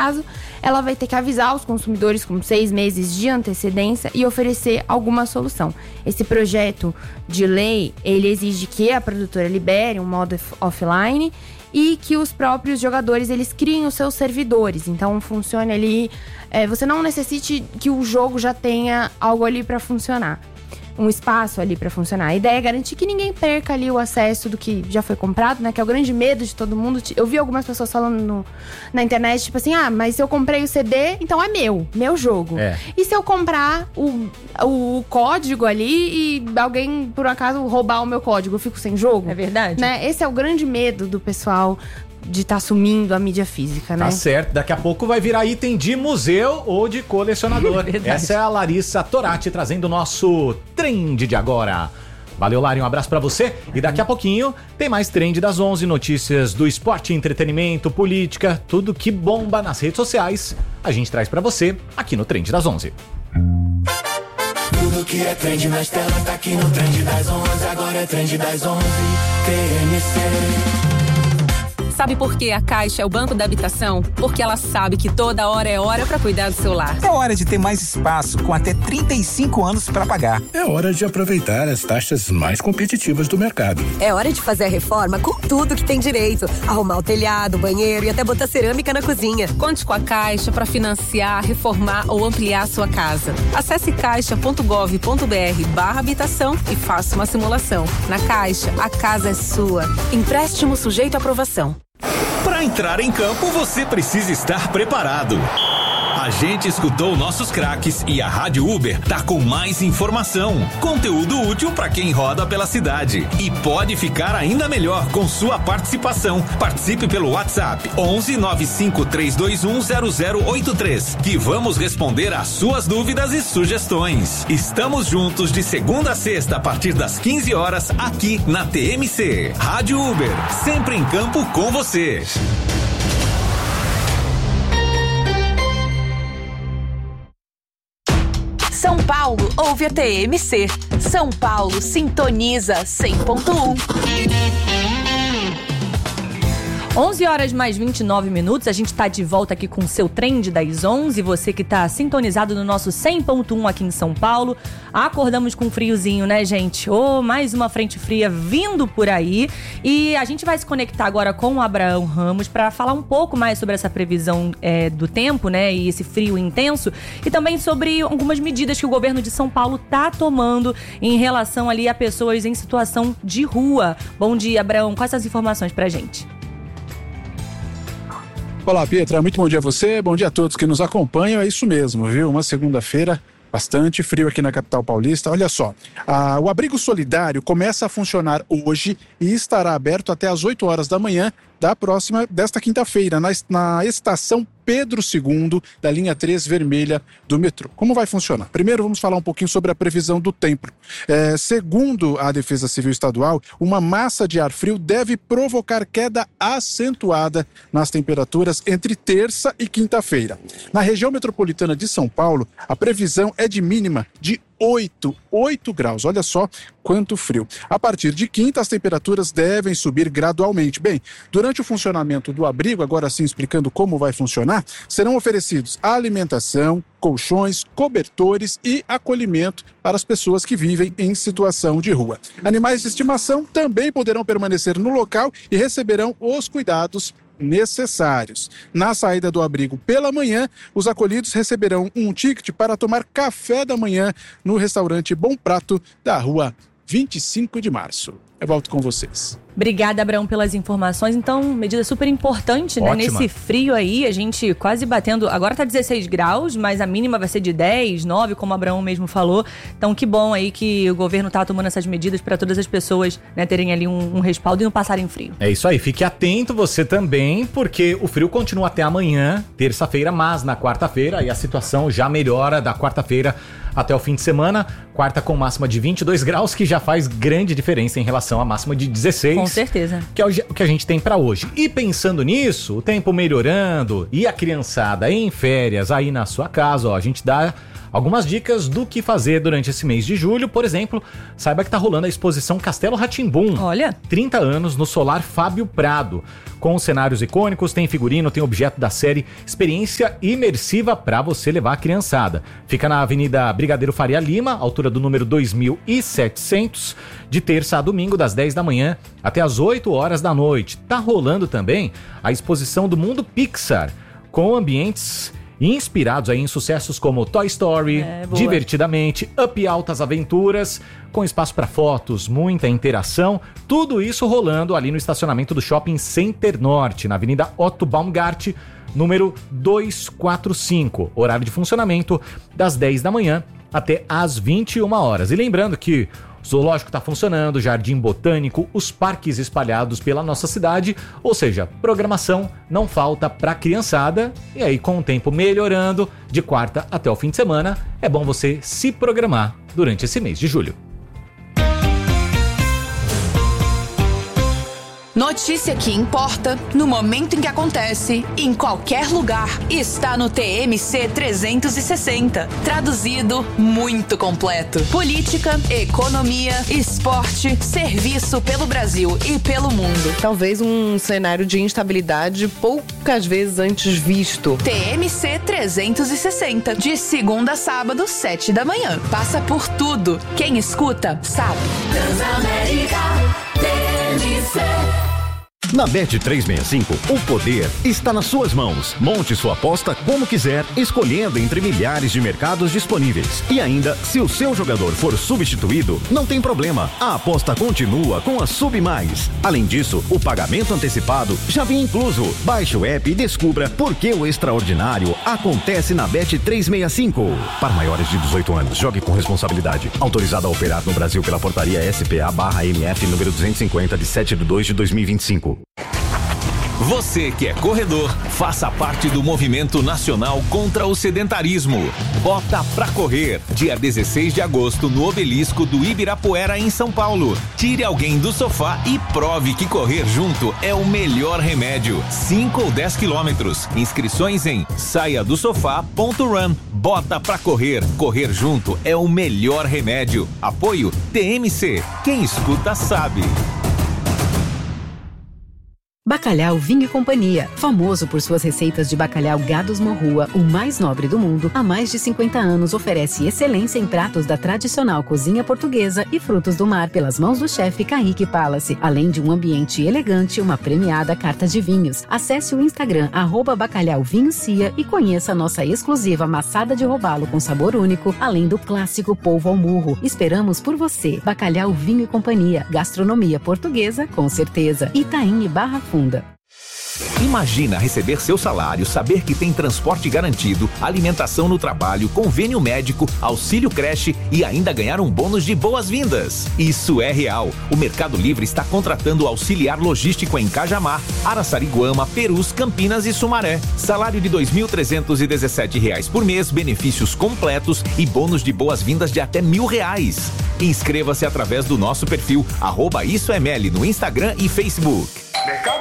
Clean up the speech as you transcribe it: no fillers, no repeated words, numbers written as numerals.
caso, ela vai ter que avisar os consumidores com 6 meses de antecedência e oferecer alguma solução. Esse projeto de lei, ele exige que a produtora libere um modo offline e que os próprios jogadores, eles criem os seus servidores. Então, funcione ali... você não necessite que o jogo já tenha algo ali para funcionar. Um espaço ali para funcionar. A ideia é garantir que ninguém perca ali o acesso do que já foi comprado, né? Que é o grande medo de todo mundo. Eu vi algumas pessoas falando na internet, tipo assim, mas se eu comprei o CD, então é meu jogo. E se eu comprar o código ali e alguém, por acaso, roubar o meu código, eu fico sem jogo? É verdade. Né? Esse é o grande medo do pessoal de estar assumindo a mídia física, né? Tá certo, daqui a pouco vai virar item de museu ou de colecionador. Essa é a Larissa Torati trazendo o nosso Trend de agora. Valeu, Lari, um abraço pra você. E daqui a pouquinho tem mais Trend das 11, notícias do esporte, entretenimento, política, tudo que bomba nas redes sociais. A gente traz pra você aqui no Trend das 11. Tudo que é trend nas telas tá aqui no Trend das 11. Agora é Trend das 11, TMC. Sabe por que a Caixa é o Banco da Habitação? Porque ela sabe que toda hora é hora para cuidar do seu lar. É hora de ter mais espaço, com até 35 anos para pagar. É hora de aproveitar as taxas mais competitivas do mercado. É hora de fazer a reforma com tudo que tem direito. Arrumar o telhado, o banheiro e até botar cerâmica na cozinha. Conte com a Caixa para financiar, reformar ou ampliar a sua casa. Acesse caixa.gov.br/habitação e faça uma simulação. Na Caixa, a casa é sua. Empréstimo sujeito à aprovação. Para entrar em campo, você precisa estar preparado. A gente escutou nossos craques e a Rádio Uber tá com mais informação, conteúdo útil para quem roda pela cidade. E pode ficar ainda melhor com sua participação. Participe pelo WhatsApp 11 95 321 0083, que vamos responder às suas dúvidas e sugestões. Estamos juntos de segunda a sexta a partir das 15 horas aqui na TMC. Rádio Uber, sempre em campo com você. São Paulo ouve a TMC. São Paulo sintoniza 100.1. 11 horas mais 29 minutos, a gente tá de volta aqui com o seu Trend das 11, você que tá sintonizado no nosso 100.1 aqui em São Paulo. Acordamos com um friozinho, né, gente? Mais uma frente fria vindo por aí. E a gente vai se conectar agora com o Abraão Ramos para falar um pouco mais sobre essa previsão do tempo, né, e esse frio intenso. E também sobre algumas medidas que o governo de São Paulo tá tomando em relação ali a pessoas em situação de rua. Bom dia, Abraão. Quais são as informações pra gente? Olá, Pietra, muito bom dia a você, bom dia a todos que nos acompanham, é isso mesmo, viu? Uma segunda-feira bastante frio aqui na capital paulista. Olha só, o abrigo solidário começa a funcionar hoje e estará aberto até às 8 horas da manhã desta quinta-feira, na estação Pedro II, da linha 3 vermelha do metrô. Como vai funcionar? Primeiro vamos falar um pouquinho sobre a previsão do tempo. Segundo a Defesa Civil Estadual, uma massa de ar frio deve provocar queda acentuada nas temperaturas entre terça e quinta-feira. Na região metropolitana de São Paulo, a previsão é de mínima de 8 graus. Olha só quanto frio. A partir de quinta, as temperaturas devem subir gradualmente. Bem, durante o funcionamento do abrigo, agora sim explicando como vai funcionar, serão oferecidos alimentação, colchões, cobertores e acolhimento para as pessoas que vivem em situação de rua. Animais de estimação também poderão permanecer no local e receberão os cuidados necessários. Na saída do abrigo pela manhã, os acolhidos receberão um ticket para tomar café da manhã no restaurante Bom Prato da rua 25 de março. Eu volto com vocês. Obrigada, Abraão, pelas informações. Então, medida super importante, né? Ótima. Nesse frio aí, a gente quase batendo... Agora tá 16 graus, mas a mínima vai ser de 10, 9, como o Abraão mesmo falou. Então, que bom aí que o governo tá tomando essas medidas para todas as pessoas, né, terem ali um respaldo e não passarem frio. É isso aí, fique atento você também, porque o frio continua até amanhã, terça-feira, mas na quarta-feira, aí a situação já melhora da quarta-feira até o fim de semana. Quarta com máxima de 22 graus, que já faz grande diferença em relação à máxima de 16. Com certeza. Que é o que a gente tem pra hoje. E pensando nisso, o tempo melhorando e a criançada em férias aí na sua casa, ó, a gente dá algumas dicas do que fazer durante esse mês de julho. Por exemplo, saiba que tá rolando a exposição Castelo Rá-Tim-Bum. Olha. 30 anos no Solar Fábio Prado. Com cenários icônicos, tem figurino, tem objeto da série, experiência imersiva para você levar a criançada. Fica na Avenida Brigadeiro Faria Lima, altura do número 2700, de terça a domingo, das 10 da manhã até as 8 horas da noite. Tá rolando também a exposição do Mundo Pixar, com ambientes inspirados aí em sucessos como Toy Story, Divertidamente, Up Altas Aventuras, com espaço para fotos, muita interação, tudo isso rolando ali no estacionamento do Shopping Center Norte, na Avenida Otto Baumgart, número 245, horário de funcionamento das 10 da manhã até às 21 horas. E lembrando que o zoológico está funcionando, jardim botânico, os parques espalhados pela nossa cidade, ou seja, programação não falta para criançada. E aí, com o tempo melhorando, de quarta até o fim de semana, é bom você se programar durante esse mês de julho. Notícia que importa, no momento em que acontece, em qualquer lugar, está no TMC 360. Traduzido, muito completo. Política, economia, esporte, serviço pelo Brasil e pelo mundo. Talvez um cenário de instabilidade poucas vezes antes visto. TMC 360, de segunda a sábado, 7 da manhã. Passa por tudo. Quem escuta, sabe. Transamérica, TMC. Na Bet365, o poder está nas suas mãos. Monte sua aposta como quiser, escolhendo entre milhares de mercados disponíveis. E ainda, se o seu jogador for substituído, não tem problema. A aposta continua com a Sub Mais. Além disso, o pagamento antecipado já vem incluso. Baixe o app e descubra por que o extraordinário acontece na Bet365. Para maiores de 18 anos, jogue com responsabilidade. Autorizado a operar no Brasil pela portaria SPA/MF número 250 de 7/2/2025. Você que é corredor, faça parte do movimento nacional contra o sedentarismo. Bota pra correr, dia 16 de agosto no Obelisco do Ibirapuera, em São Paulo. Tire alguém do sofá e prove que correr junto é o melhor remédio. 5 ou 10 quilômetros. Inscrições em saiadosofá.run. Bota pra correr, correr junto é o melhor remédio. Apoio TMC, quem escuta sabe. Bacalhau Vinho e Companhia, famoso por suas receitas de bacalhau Gados Morrua, o mais nobre do mundo, há mais de 50 anos oferece excelência em pratos da tradicional cozinha portuguesa e frutos do mar pelas mãos do chefe Kaique Palace, além de um ambiente elegante e uma premiada carta de vinhos. Acesse o Instagram @bacalhauvinhocia e conheça a nossa exclusiva maçada de robalo com sabor único, além do clássico polvo ao murro. Esperamos por você. Bacalhau Vinho e Companhia, gastronomia portuguesa com certeza. Itaim e Barra Funda. Imagina receber seu salário, saber que tem transporte garantido, alimentação no trabalho, convênio médico, auxílio creche e ainda ganhar um bônus de boas-vindas. Isso é real. O Mercado Livre está contratando auxiliar logístico em Cajamar, Araçariguama, Perus, Campinas e Sumaré. Salário de R$ 2.317 por mês, benefícios completos e bônus de boas-vindas de até R$1.000. Inscreva-se através do nosso perfil @IsoEML no Instagram e Facebook. Mercado